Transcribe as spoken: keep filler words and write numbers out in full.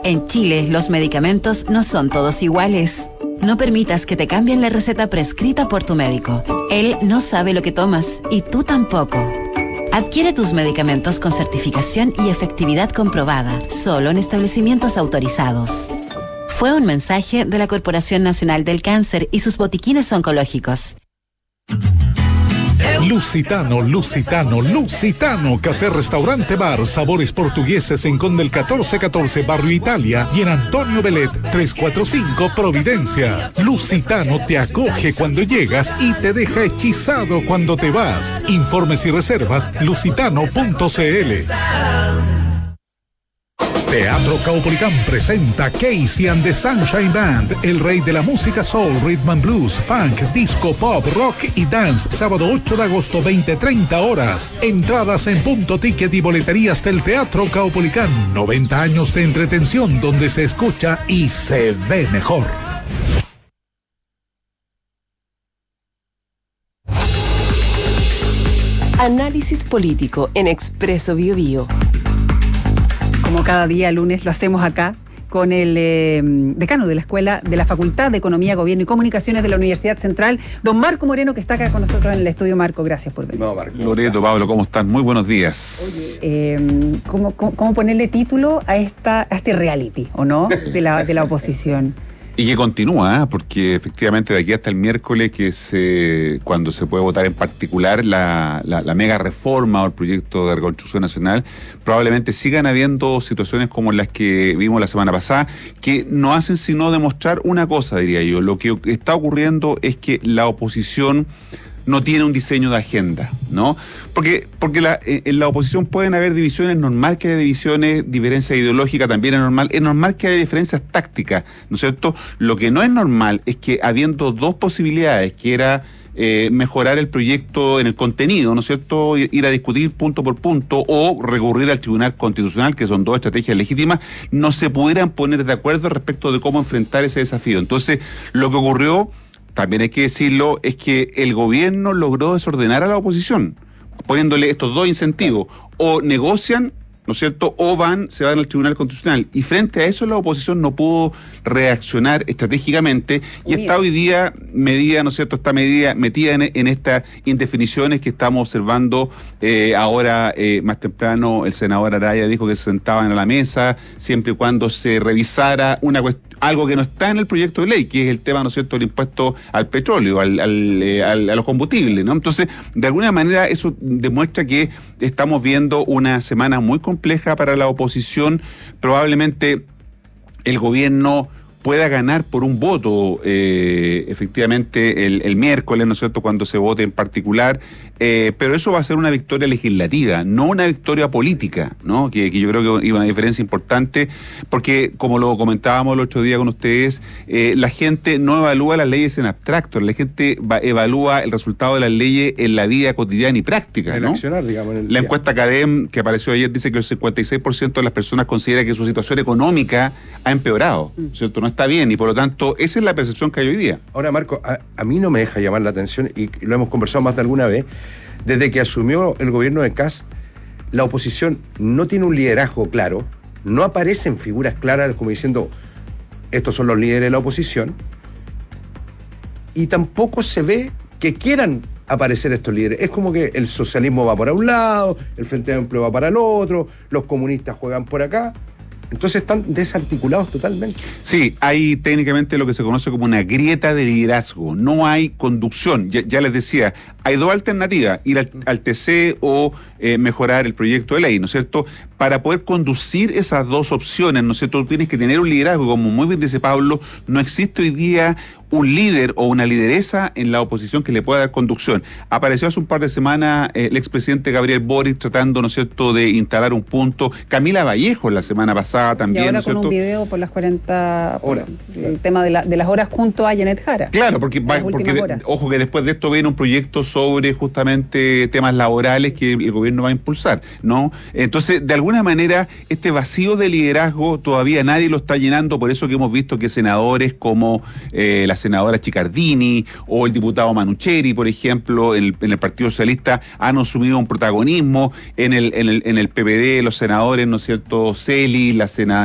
En Chile, los medicamentos no son todos iguales. No permitas que te cambien la receta prescrita por tu médico. Él no sabe lo que tomas y tú tampoco. Adquiere tus medicamentos con certificación y efectividad comprobada, solo en establecimientos autorizados. Fue un mensaje de la Corporación Nacional del Cáncer y sus botiquines oncológicos. Lusitano, Lusitano, Lusitano, café, restaurante, bar, sabores portugueses en Condel catorce catorce, Barrio Italia, y en Antonio Belet trescientos cuarenta y cinco, Providencia. Lusitano te acoge cuando llegas y te deja hechizado cuando te vas. Informes y reservas, lusitano punto c l. Teatro Caupolicán presenta Casey and the Sunshine Band, el rey de la música soul, rhythm and blues, funk, disco, pop, rock y dance, sábado ocho de agosto, veinte treinta horas. Entradas en Punto Ticket y boleterías del Teatro Caupolicán. noventa años de entretención donde se escucha y se ve mejor. Análisis político en Expreso Biobío. Como cada día lunes lo hacemos acá con el eh, decano de la Escuela de la Facultad de Economía, Gobierno y Comunicaciones de la Universidad Central, don Marco Moreno, que está acá con nosotros en el estudio. Marco, gracias por venir. No, Marco. Loreto, Pablo, ¿cómo están? Muy buenos días. Oye, eh, ¿cómo, cómo, ¿Cómo ponerle título a esta a este reality, o no, de la, de la oposición? Y que continúa, ¿eh? Porque efectivamente de aquí hasta el miércoles, que es eh, cuando se puede votar en particular la, la, la mega reforma o el proyecto de reconstrucción nacional, probablemente sigan habiendo situaciones como las que vimos la semana pasada, que no hacen sino demostrar una cosa, diría yo. Lo que está ocurriendo es que la oposición no tiene un diseño de agenda, ¿no? Porque, porque la, en la oposición pueden haber divisiones, es normal que haya divisiones, diferencias ideológicas también es normal, es normal que haya diferencias tácticas, ¿no es cierto? Lo que no es normal es que habiendo dos posibilidades, que era eh, mejorar el proyecto en el contenido, ¿no es cierto?, ir a discutir punto por punto o recurrir al Tribunal Constitucional, que son dos estrategias legítimas, no se pudieran poner de acuerdo respecto de cómo enfrentar ese desafío. Entonces, lo que ocurrió, también hay que decirlo, es que el gobierno logró desordenar a la oposición, poniéndole estos dos incentivos: o negocian, ¿no es cierto?, o van, se van al Tribunal Constitucional. Y frente a eso la oposición no pudo reaccionar estratégicamente y Unida. Está hoy día medida, ¿no es cierto?, está medida, metida en, en estas indefiniciones que estamos observando. Eh, ahora, eh, más temprano, el senador Araya dijo que se sentaban a la mesa siempre y cuando se revisara una cuestión, algo que no está en el proyecto de ley, que es el tema, ¿no es cierto?, del impuesto al petróleo, al, al, eh, al, a los combustibles, ¿no? Entonces, de alguna manera eso demuestra que estamos viendo una semana muy compleja para la oposición. Probablemente el gobierno pueda ganar por un voto, eh, efectivamente, el, el miércoles, ¿no es cierto?, cuando se vote en particular, eh, pero eso va a ser una victoria legislativa, no una victoria política, ¿no? Que, que yo creo que hay una diferencia importante, porque, como lo comentábamos el otro día con ustedes, eh, la gente no evalúa las leyes en abstracto, la gente va, evalúa el resultado de las leyes en la vida cotidiana y práctica, ¿no? Accionar, digamos, en el la día. Encuesta Cadem, que apareció ayer, dice que el cincuenta y seis por ciento de las personas considera que su situación económica ha empeorado, ¿cierto? No está bien, y por lo tanto esa es la percepción que hay hoy día. Ahora, Marco, a, a mí no me deja llamar la atención, y lo hemos conversado más de alguna vez, desde que asumió el gobierno de Kast, la oposición no tiene un liderazgo claro, no aparecen figuras claras como diciendo estos son los líderes de la oposición, y tampoco se ve que quieran aparecer estos líderes. Es como que el socialismo va para un lado, el Frente Amplio va para el otro, los comunistas juegan por acá. Entonces están desarticulados totalmente. Sí, hay técnicamente lo que se conoce como una grieta de liderazgo. No hay conducción. Ya, ya les decía, hay dos alternativas: ir al, al T C o eh, mejorar el proyecto de ley, ¿no es cierto? Para poder conducir esas dos opciones, ¿no es cierto?, tú tienes que tener un liderazgo. Como muy bien dice Pablo, no existe hoy día un líder o una lideresa en la oposición que le pueda dar conducción. Apareció hace un par de semanas eh, el expresidente Gabriel Boric tratando, ¿no es cierto?, de instalar un punto. Camila Vallejo la semana pasada también, y ahora ¿no es con cierto?, un video por las cuarenta horas, el tema de, la, de las horas junto a Janet Jara. Claro, porque, va, porque de, ojo que después de esto viene un proyecto sobre justamente temas laborales que el gobierno va a impulsar, ¿no? Entonces, de alguna manera, este vacío de liderazgo todavía nadie lo está llenando. Por eso que hemos visto que senadores como eh, la senadora Chicardini o el diputado Manucheri, por ejemplo, en el, en el Partido Socialista han asumido un protagonismo. En el, en el, en el P P D, los senadores, ¿no es cierto?, Celi, la senadora